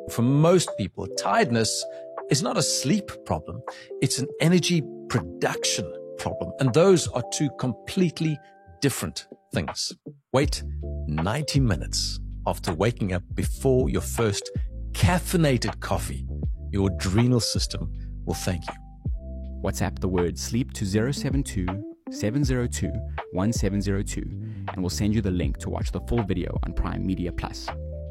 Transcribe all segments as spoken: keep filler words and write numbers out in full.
For most people, tiredness is not a sleep problem. It's an energy production problem. And those are two completely different things. Wait ninety minutes after waking up before your first caffeinated coffee. Your adrenal system will thank you. WhatsApp the word sleep to zero seven two, seven zero two, one seven zero two and we'll send you the link to watch the full video on Prime Media Plus.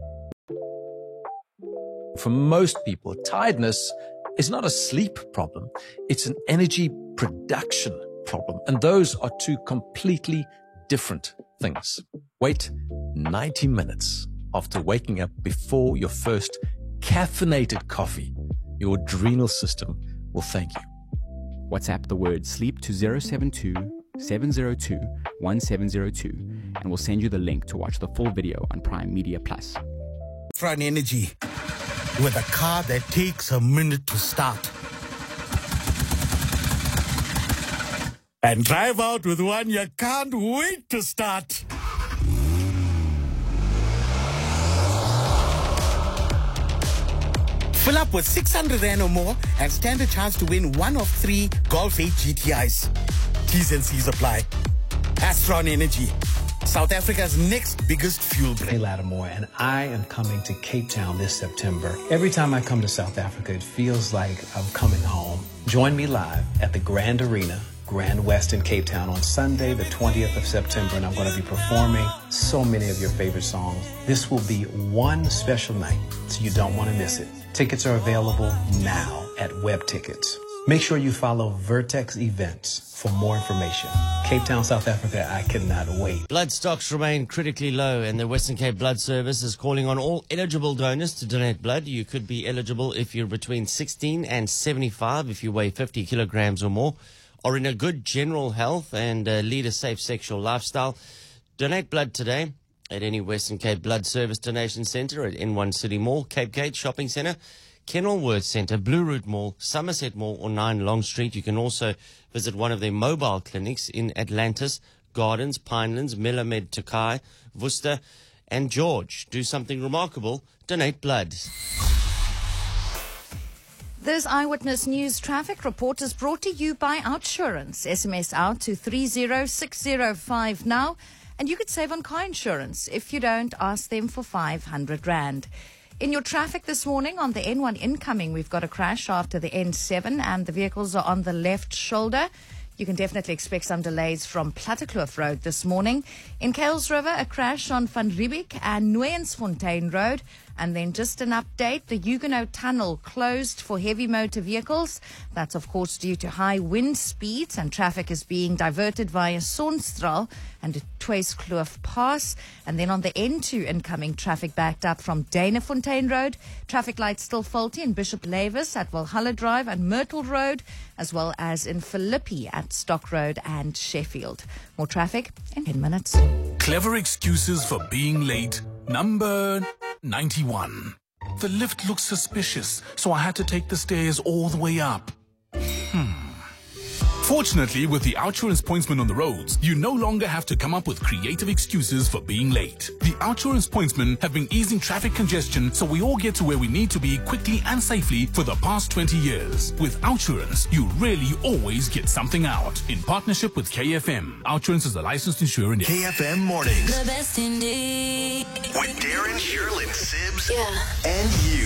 For most people, tiredness is not a sleep problem. It's an energy production problem. And those are two completely different things. Wait ninety minutes after waking up before your first caffeinated coffee. Your adrenal system will thank you. WhatsApp the word sleep to zero seven two, seven zero two, one seven zero two and we'll send you the link to watch the full video on Prime Media Plus. Front Energy, with a car that takes a minute to start. And drive out with one you can't wait to start. Fill up with six hundred rand or more and stand a chance to win one of three Golf eight G T Is. T's and C's apply. Astron Energy, South Africa's next biggest fuel brand. Hey, Lattimore, and I am coming to Cape Town this September. Every time I come to South Africa, it feels like I'm coming home. Join me live at the Grand Arena, Grand West in Cape Town on Sunday, the twentieth of September, and I'm going to be performing so many of your favorite songs. This will be one special night, so you don't want to miss it. Tickets are available now at Web Tickets. Make sure you follow Vertex Events for more information. Cape Town, South Africa, I cannot wait. Blood stocks remain critically low, and the Western Cape Blood Service is calling on all eligible donors to donate blood. You could be eligible if you're between sixteen and seventy-five, if you weigh fifty kilograms or more, or in a good general health and uh, lead a safe sexual lifestyle. Donate blood today at any Western Cape Blood Service donation centre at N one City Mall, Cape Gate Shopping Centre, Kenilworth Centre, Blue Route Mall, Somerset Mall or nine Long Street. You can also visit one of their mobile clinics in Atlantis, Gardens, Pinelands, Melamed, Tokai, Worcester and George. Do something remarkable. Donate blood. This Eyewitness News traffic report is brought to you by Outsurance. S M S out to three zero six zero five now. And you could save on car insurance. If you don't, ask them for five hundred rand. In your traffic this morning on the N one incoming, we've got a crash after the N seven and the vehicles are on the left shoulder. You can definitely expect some delays from Plattekloof Road this morning. In Kuils River, a crash on Van Riebeek and Nooiensfontein Road. And then just an update, the Huguenot Tunnel closed for heavy motor vehicles. That's, of course, due to high wind speeds, and traffic is being diverted via Sonstraal and the Tweeskloof Pass. And then on the N two incoming, traffic backed up from Danafontein Road. Traffic lights still faulty in Bishop Lavis at Valhalla Drive and Myrtle Road, as well as in Philippi at Stock Road and Sheffield. More traffic in ten minutes. Clever excuses for being late. Number ninety-one. The lift looks suspicious, so I had to take the stairs all the way up. Hmm. Fortunately, with the Outsurance pointsman on the roads, you no longer have to come up with creative excuses for being late. The Outsurance pointsmen have been easing traffic congestion so we all get to where we need to be quickly and safely for the past twenty years. With Outsurance, you really always get something out. In partnership with K F M, Outsurance is a licensed insurer in K F M Mornings. The best indeed. With Darren, Shirley, Sibs, Yeah. and you.